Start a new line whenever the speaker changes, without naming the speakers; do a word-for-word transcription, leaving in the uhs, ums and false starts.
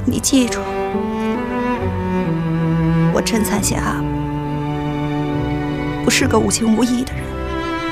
你记住，我陈彩霞不是个无情无义的人。